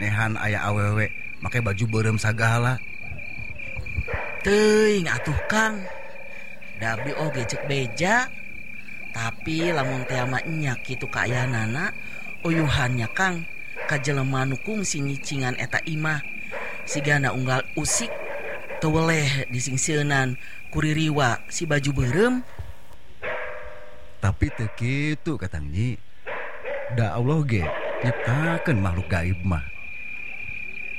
nehan aya awewe make baju beureum sagala. Teuing atuh Kang. Da abdi oge cek beja. Tapi lamun teh mah nya kitu kaayanana, uyuhannya Kang ka jelema nu kungsi ngicingan eta imah. Sigana unggal usik teu weleh disingseunan ku ririwa si baju beureum. Tapi teu kitu Katang Nyi. Da Allah ge nyiptakeun makhluk gaib mah